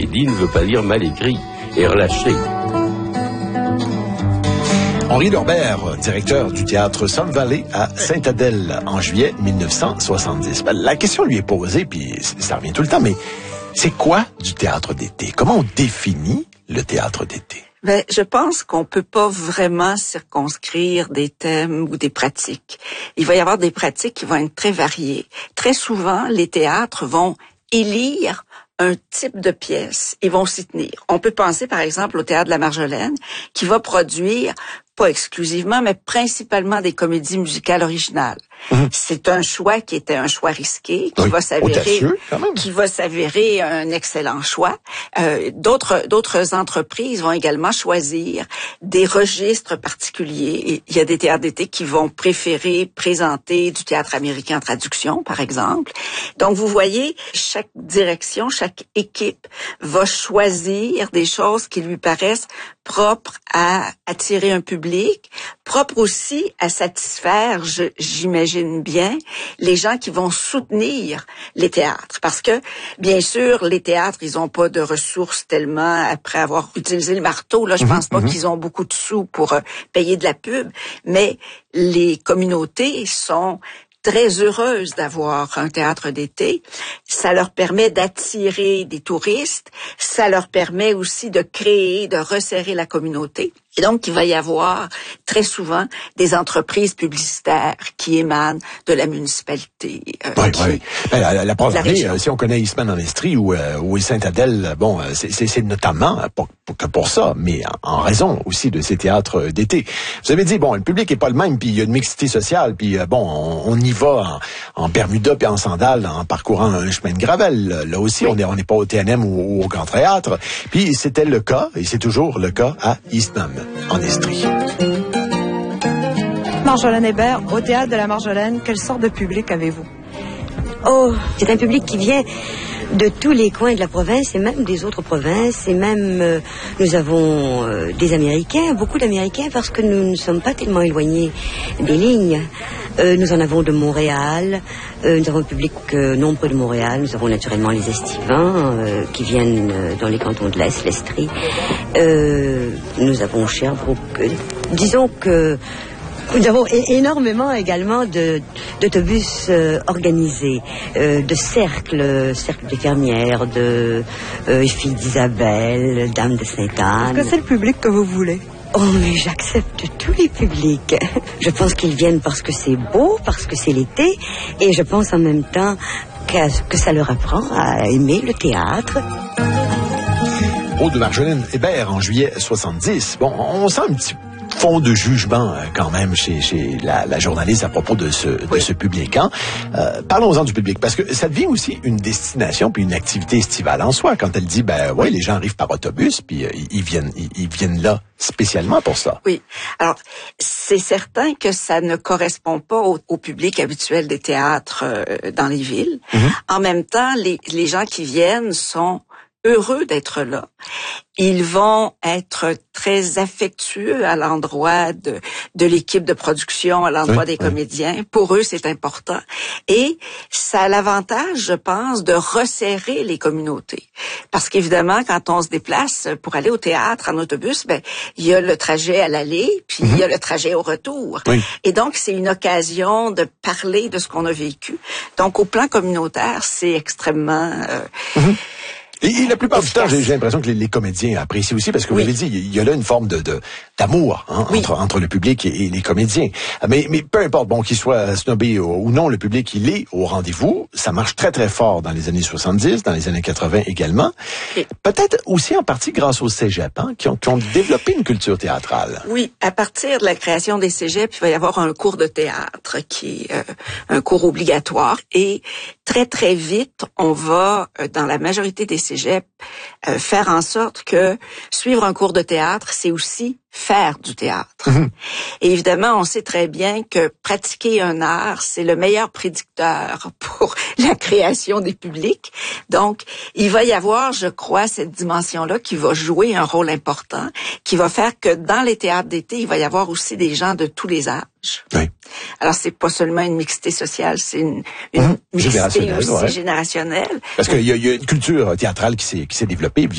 dit ne veut pas dire mal écrit et relâché. Henri Lorbert, directeur du théâtre Sun Valley à Sainte-Adèle en juillet 1970. La question lui est posée, puis ça revient tout le temps, mais c'est quoi du théâtre d'été? Comment on définit le théâtre d'été? Je pense qu'on peut pas vraiment circonscrire des thèmes ou des pratiques. Il va y avoir des pratiques qui vont être très variées. Très souvent, les théâtres vont élire un type de pièce et vont s'y tenir. On peut penser, par exemple, au Théâtre de la Marjolaine, qui va produire, pas exclusivement, mais principalement des comédies musicales originales. C'est un choix qui était un choix risqué, qui va s'avérer un excellent choix. D'autres entreprises vont également choisir des registres particuliers. Il y a des théâtres d'été qui vont préférer présenter du théâtre américain en traduction, par exemple. Donc, vous voyez, chaque direction, chaque équipe va choisir des choses qui lui paraissent propres à attirer un public, propres aussi à satisfaire, j'imagine bien, les gens qui vont soutenir les théâtres. Parce que, bien sûr, les théâtres, ils ont pas de ressources tellement après avoir utilisé le marteau. Là, je pense pas qu'ils ont beaucoup de sous pour payer de la pub, mais les communautés sont très heureuses d'avoir un théâtre d'été. Ça leur permet d'attirer des touristes. Ça leur permet aussi de créer, de resserrer la communauté. Et donc, il va y avoir très souvent des entreprises publicitaires qui émanent de la municipalité. Oui. La preuve en est, si on connaît Eastman en Estrie ou Sainte-Adèle, c'est notamment que pour ça, mais en raison aussi de ces théâtres d'été. Vous avez dit, le public est pas le même, puis il y a une mixité sociale, puis on y va en Bermuda puis en sandales, en parcourant un chemin de gravel. Là aussi, on n'est pas au TNM ou au Grand Théâtre. Puis c'était le cas, et c'est toujours le cas à Eastman en Estrie. Marjolaine Hébert, au Théâtre de la Marjolaine, quelle sorte de public avez-vous? Oh, c'est un public qui vient de tous les coins de la province et même des autres provinces. Et même, nous avons des Américains, beaucoup d'Américains, parce que nous ne sommes pas tellement éloignés des lignes. Nous en avons de Montréal, nous avons un public nombreux de Montréal, nous avons naturellement les Estivants qui viennent dans les cantons de l'Est, l'Estrie. Nous avons Sherbrooke. Disons que nous avons énormément également d'autobus organisés, de cercles des fermières, de filles d'Isabelle, dames de Sainte-Anne. Est-ce que c'est le public que vous voulez? Oh, mais j'accepte tous les publics. Je pense qu'ils viennent parce que c'est beau, parce que c'est l'été, et je pense en même temps que ça leur apprend à aimer le théâtre. De Marjolaine Hébert en juillet 70. On sent un petit fond de jugement quand même chez la journaliste à propos de ce public. Parlons-en du public, parce que ça devient aussi une destination puis une activité estivale en soi. Quand elle dit, les gens arrivent par autobus, puis ils viennent là spécialement pour ça. Oui. Alors, c'est certain que ça ne correspond pas au public habituel des théâtres dans les villes. En même temps, les gens qui viennent sont heureux d'être là. Ils vont être très affectueux à l'endroit de l'équipe de production, à l'endroit des comédiens. Pour eux, c'est important. Et ça a l'avantage, je pense, de resserrer les communautés. Parce qu'évidemment, quand on se déplace pour aller au théâtre en autobus, il y a le trajet à l'aller, puis il y a le trajet au retour. Et donc, c'est une occasion de parler de ce qu'on a vécu. Donc, au plan communautaire, c'est extrêmement... Et la plupart du temps, j'ai l'impression que les comédiens apprécient aussi, parce que vous l'avez dit, il y a là une forme d'amour entre le public et les comédiens. Mais peu importe, qu'il soit snobé ou non, le public, il est au rendez-vous. Ça marche très, très fort dans les années 70, dans les années 80 également. Peut-être aussi en partie grâce aux cégeps, qui ont développé une culture théâtrale. Oui, à partir de la création des cégeps, il va y avoir un cours de théâtre qui est un cours obligatoire. Et très, très vite, on va, dans la majorité des cégeps, faire en sorte que suivre un cours de théâtre, c'est aussi faire du théâtre. Et évidemment, on sait très bien que pratiquer un art, c'est le meilleur prédicteur pour la création des publics. Donc, il va y avoir, je crois, cette dimension-là qui va jouer un rôle important, qui va faire que dans les théâtres d'été, il va y avoir aussi des gens de tous les âges. Alors, c'est pas seulement une mixité sociale, c'est une mixité aussi générationnelle. Parce qu'il y a une culture théâtrale qui s'est développée.